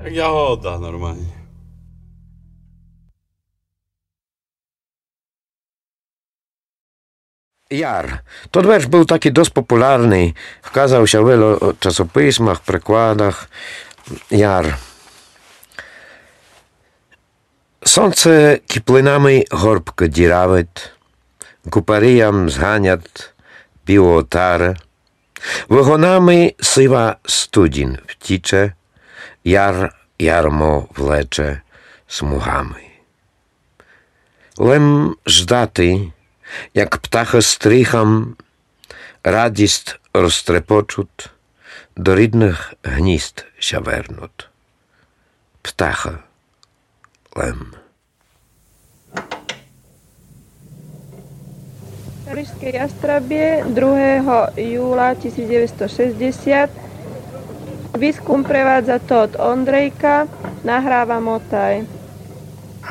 Jak jahoda normalnie. Jar. To wiersz był taki dość popularny. Wkazał się w wielu czasopismach, przekładach. Jar. Сонце киплинами горбко діравить, купаріям зганять півотара, вогонами сива студінь втіче, яр ярмо влече смугами. Лем ждати, як птаха стрихам, радість розтрепочуть, до рідних гнізд ся вернуть. Птаха Lem. Parížské Jastrabie 2. júla 1960. Výskum prevádza Todd Ondrejka, nahráva Motaj.